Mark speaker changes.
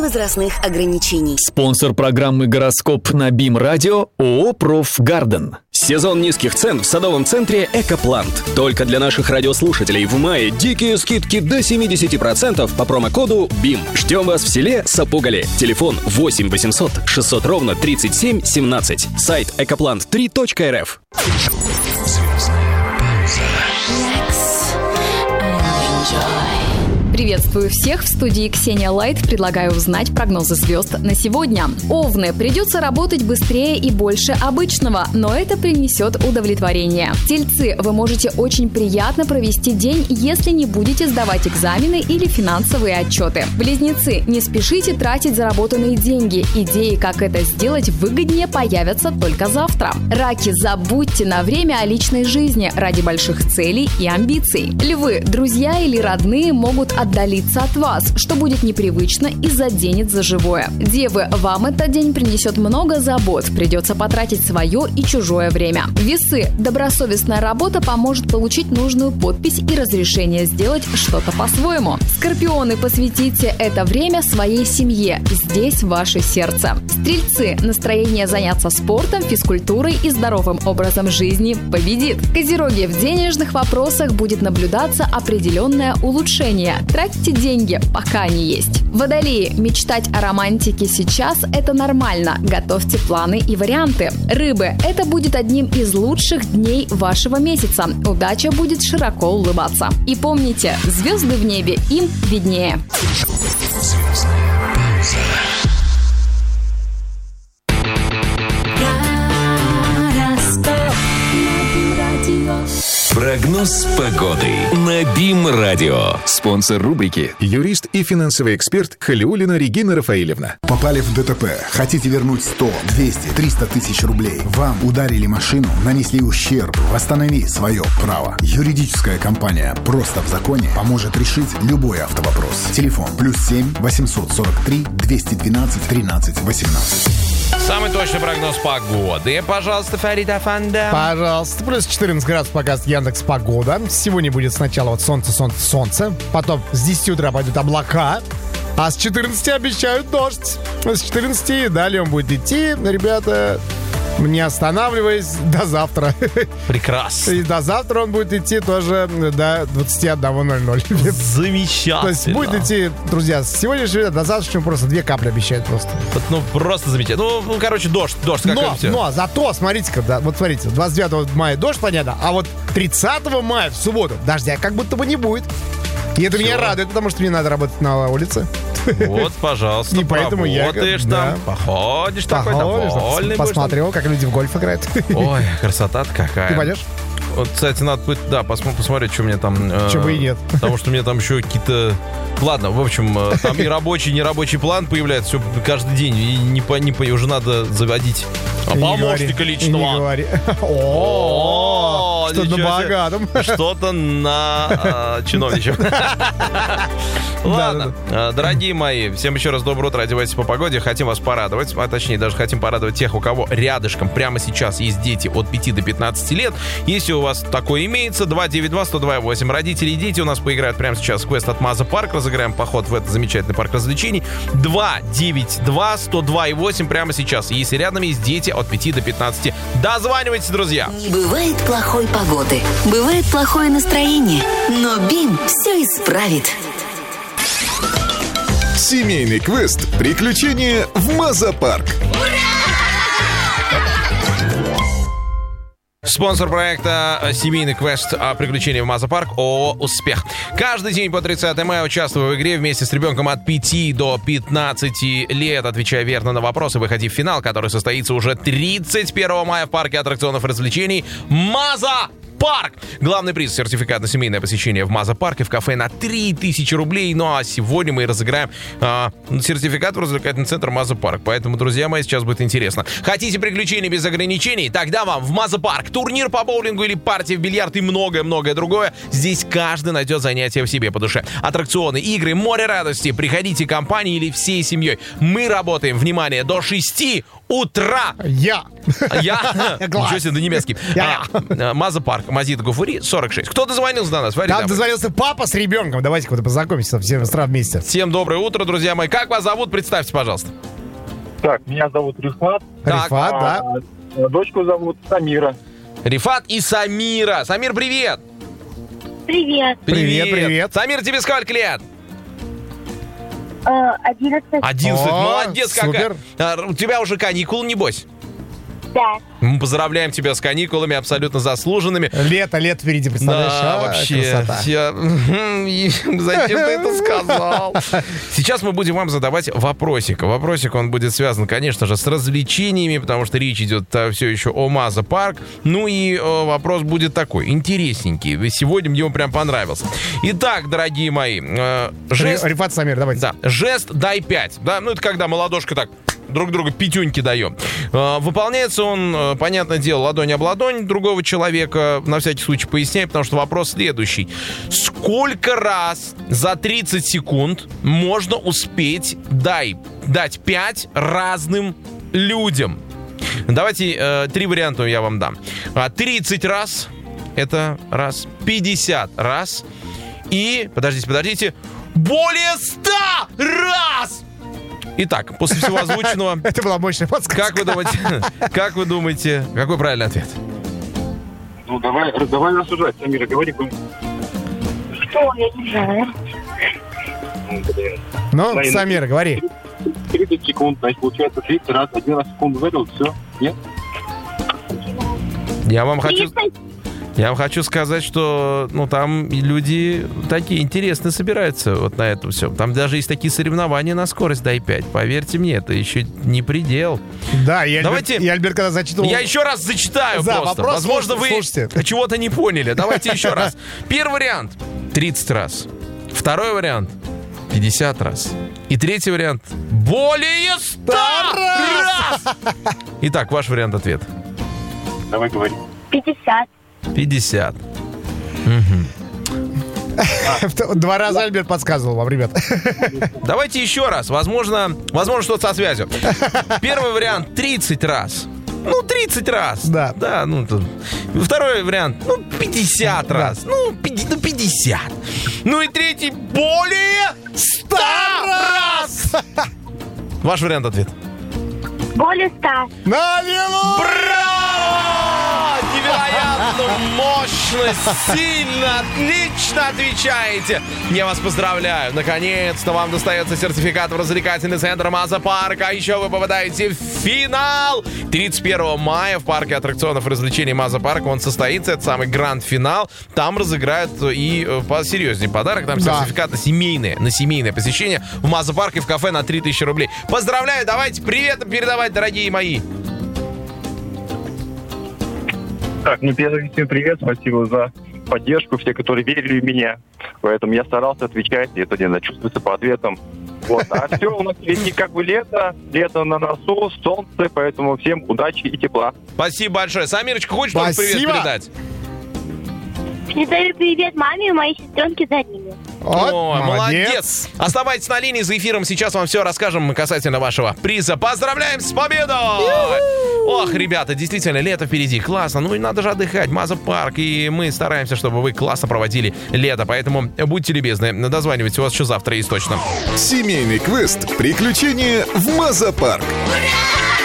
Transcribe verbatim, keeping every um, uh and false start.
Speaker 1: возрастных ограничений.
Speaker 2: Спонсор программы «Гороскоп» на БИМ-радио ООО «Профгарден».
Speaker 3: Сезон низких цен в садовом центре «Экоплант». Только для наших радиослушателей в мае дикие скидки до семьдесят процентов по промокоду БИМ. Ждем вас в селе Сапугали. Телефон восемь восемьсот шестьсот ровно тридцать семь семнадцать. Сайт экоплант три точка эр эф.
Speaker 4: Приветствую всех, в студии Ксения Лайт. Предлагаю узнать прогнозы звезд на сегодня. Овны, придется работать быстрее и больше обычного, но это принесет удовлетворение. Тельцы, вы можете очень приятно провести день, если не будете сдавать экзамены или финансовые отчеты. Близнецы, не спешите тратить заработанные деньги. Идеи, как это сделать выгоднее, появятся только завтра. Раки, забудьте на время о личной жизни ради больших целей и амбиций. Львы, друзья или родные могут отдалиться от вас, что будет непривычно и заденет за живое. Девы, вам этот день принесет много забот, придется потратить свое и чужое время. Весы, добросовестная работа поможет получить нужную подпись и разрешение сделать что-то по-своему. Скорпионы, посвятите это время своей семье, здесь ваше сердце. Стрельцы, настроение заняться спортом, физкультурой и здоровым образом жизни победит. Козероги, в денежных вопросах будет наблюдаться определенное улучшение. Тратьте деньги, пока они есть. Водолеи, мечтать о романтике сейчас – это нормально. Готовьте планы и варианты. Рыбы, это будет одним из лучших дней вашего месяца. Удача будет широко улыбаться. И помните, звезды в небе им виднее.
Speaker 5: Прогноз погоды на БИМ-радио.
Speaker 6: Спонсор рубрики — юрист и финансовый эксперт Халиуллина Регина Рафаэлевна.
Speaker 7: Попали в ДТП? Хотите вернуть сто, двести, триста тысяч рублей? Вам ударили машину, нанесли ущерб. Восстанови свое право. Юридическая компания «Просто в законе» поможет решить любой автовопрос. Телефон плюс семь восемьсот сорок три двести двенадцать тринадцать восемнадцать.
Speaker 8: Самый точный прогноз погоды. Пожалуйста, Фарид Афанда.
Speaker 9: Пожалуйста. Плюс четырнадцать градусов показывает Яндекс Погода. Сегодня будет сначала вот солнце, солнце, солнце. Потом с десяти утра пойдут облака. А с четырнадцати обещают дождь. С четырнадцати и далее он будет идти, ребята, не останавливаясь, до завтра.
Speaker 8: Прекрасно.
Speaker 9: И до завтра он будет идти тоже до двадцати одного ноль ноль.
Speaker 8: Замечательно.
Speaker 9: То есть будет идти, друзья, с сегодняшнего до завтрашнего просто две капли обещают просто.
Speaker 8: Вот, ну, просто замечательно. Ну, ну, короче, дождь, дождь. Как
Speaker 9: но, но, зато, смотрите-ка, да, вот смотрите, двадцать девятого мая дождь, понятно, а вот тридцатого мая в субботу дождя как будто бы не будет. И это Все. Меня радует, потому что мне надо работать на улице.
Speaker 8: Вот, пожалуйста,
Speaker 9: не поэтому я
Speaker 8: работаешь там, да. походишь такой, довольный.
Speaker 9: Посмотрел, как люди в гольф играют.
Speaker 8: Ой, красота-то какая.
Speaker 9: Ты пойдешь?
Speaker 8: Вот, кстати, надо будет, да, посмотреть, что мне там... Э,
Speaker 9: Чего бы и нет.
Speaker 8: Потому что у меня там еще какие-то... Ладно, в общем, там и рабочий, нерабочий план появляется все каждый день. И не по, не по, уже надо заводить помощника личного.
Speaker 9: Не говори. О, что-то на богатом.
Speaker 8: Что-то на чиновничьем. Ладно, дорогие мои, всем еще раз доброе утро. Одевайтесь по погоде. Хотим вас порадовать. А точнее, даже хотим порадовать тех, у кого рядышком прямо сейчас есть дети от пяти до пятнадцати лет. Если у вас такое имеется, два девять два сто два восемь. Родители и дети у нас поиграют прямо сейчас в квест от Маза Парк. Разыграем поход в этот замечательный парк развлечений. два девять два сто два восемь прямо сейчас. Если рядом есть дети от пяти до пятнадцати. Дозванивайтесь, друзья.
Speaker 1: Не бывает плохой погоды. Бывает плохое настроение. Но БИМ все исправит.
Speaker 6: Семейный квест «Приключения в Маза-парк».
Speaker 8: Спонсор проекта «Семейный квест о приключениях в Маза-парк» ООО «Успех». Каждый день по тридцатого мая участвуй в игре вместе с ребенком от пяти до пятнадцати лет. Отвечая верно на вопросы, выходи в финал, который состоится уже тридцать первого мая в парке аттракционов и развлечений «Маза Парк». Главный приз — сертификат на семейное посещение в Маза-парке в кафе на три тысячи рублей. Ну а сегодня мы разыграем а, сертификат в развлекательный центр Маза-парк. Поэтому, друзья мои, сейчас будет интересно. Хотите приключений без ограничений? Тогда вам в Маза-парк турнир по боулингу или партия в бильярд и многое-многое другое. Здесь каждый найдет занятие в себе по душе. Аттракционы, игры, море радости. Приходите компанией или всей семьей. Мы работаем, внимание, до шести утра.
Speaker 9: Я.
Speaker 8: Я? Ничего себе, на немецкий. А, Маза-парк. Мазит Гуфури сорок шесть. Кто дозвонился до нас? Фарид
Speaker 9: Там
Speaker 8: Абрин.
Speaker 9: дозвонился папа с ребенком. Давайте вот познакомимся все сразу вместе.
Speaker 8: Всем доброе утро, друзья мои. Как вас зовут? Представьте, пожалуйста.
Speaker 10: Так, меня зовут Рифат.
Speaker 8: Так.
Speaker 9: Рифат, да.
Speaker 10: А, дочку зовут Самира.
Speaker 8: Рифат и Самира. Самир, привет!
Speaker 11: Привет.
Speaker 9: Привет, привет.
Speaker 8: Самир, тебе сколько лет?
Speaker 11: Одиннадцать.
Speaker 8: Одиннадцать.
Speaker 9: О,
Speaker 8: Молодец
Speaker 9: супер.
Speaker 8: какая. А, у тебя уже каникулы, небось?
Speaker 11: Да.
Speaker 8: Мы поздравляем тебя с каникулами, абсолютно заслуженными.
Speaker 9: Лето, лето впереди, представляешь?
Speaker 8: Да,
Speaker 9: А,
Speaker 8: вообще.
Speaker 9: красота.
Speaker 8: Я- Зачем ты это сказал? Сейчас мы будем вам задавать вопросик. Вопросик, он будет связан, конечно же, с развлечениями, потому что речь идет а, все еще о Маза Парк. Ну и э, вопрос будет такой, интересненький. Сегодня мне он прям понравился. Итак, дорогие мои, э, жест...
Speaker 9: Ри- Рифат, Самир, давайте.
Speaker 8: Да, жест «дай пять». Да, ну это когда мы ладошкой так друг другу пятюньки даем. Э, выполняется он, э, понятное дело, ладонь об ладонь другого человека. На всякий случай поясняю, потому что вопрос следующий. Сколько раз за тридцать секунд можно успеть дай, дать пять разным людям? Давайте э, три варианта я вам дам. А, тридцать раз, это раз. пятьдесят раз. И, подождите, подождите, более ста раз! Итак, после всего озвученного...
Speaker 9: Это была мощная подсказка.
Speaker 8: Как вы думаете, как вы думаете, какой правильный ответ?
Speaker 10: Ну, давай, давай рассуждать, Самира, говори.
Speaker 11: Что? Я не знаю.
Speaker 9: Ну,
Speaker 10: Смотри,
Speaker 9: Самир, говори.
Speaker 10: тридцать секунд, значит, получается тридцать раз. Один раз в секунду залил, все. Нет?
Speaker 8: Я вам хочу...
Speaker 11: тридцать.
Speaker 8: Я вам хочу сказать, что ну, там люди такие интересные собираются вот на это все. Там даже есть такие соревнования на скорость дай пять. Поверьте мне, это еще не предел.
Speaker 9: Да, и Альберт,
Speaker 8: Давайте-
Speaker 9: и Альберт когда зачитывал...
Speaker 8: Я еще раз зачитаю
Speaker 9: Да,
Speaker 8: просто.
Speaker 9: вопрос
Speaker 8: Возможно, вы
Speaker 9: слушайте.
Speaker 8: чего-то не поняли. Давайте еще раз. Первый вариант тридцать раз. Второй вариант пятьдесят раз. И третий вариант более ста раз. Итак, ваш вариант ответа.
Speaker 10: Давай говори.
Speaker 11: Пятьдесят.
Speaker 8: пятьдесят.
Speaker 9: Два раза Альберт подсказывал вам, ребят.
Speaker 8: Давайте еще раз. Возможно, возможно что-то со связью. Первый вариант тридцать раз. Ну, тридцать раз.
Speaker 9: Да.
Speaker 8: Да, ну, тут. Второй вариант, ну, пятьдесят раз. Ну, пяти- ну, пятьдесят. Ну и третий, более ста раз. Ваш вариант ответа.
Speaker 11: Более ста.
Speaker 9: Аллилуйя!
Speaker 8: Браво! Невероятно мощно, сильно, отлично отвечаете. Я вас поздравляю. Наконец-то вам достается сертификат в развлекательный центр Маза Парк. А еще вы попадаете в финал. тридцать первого мая в парке аттракционов и развлечений Маза Парк он состоится. Это самый гранд-финал. Там разыграют и э, посерьезнее подарок. Там
Speaker 9: Да.
Speaker 8: сертификат на семейное, на семейное посещение в Маза Парк и в кафе на три тысячи рублей. Поздравляю. Давайте привет передавать, дорогие мои.
Speaker 10: Так, ну, первый всем привет, спасибо за поддержку, все, которые верили в меня. Поэтому я старался отвечать, и это не чувствуется по ответам. Вот. А все, у нас впереди как бы лето, лето на носу, солнце, поэтому всем удачи и тепла.
Speaker 8: Спасибо большое. Самирочка, хочешь тоже привет
Speaker 9: Спасибо.
Speaker 8: передать?
Speaker 11: Передаю привет маме и моей сестренке Зарине.
Speaker 9: Вот,
Speaker 8: Ой,
Speaker 9: молодец.
Speaker 8: молодец. Оставайтесь на линии за эфиром. Сейчас вам все расскажем касательно вашего приза. Поздравляем с победой! Ох, ребята, действительно, лето впереди. Классно. Ну и надо же отдыхать. Маза Парк. И мы стараемся, чтобы вы классно проводили лето. Поэтому будьте любезны. Дозванивайтесь. У вас еще завтра есть точно.
Speaker 6: Семейный квест «Приключения в Маза Парк».
Speaker 1: Ура!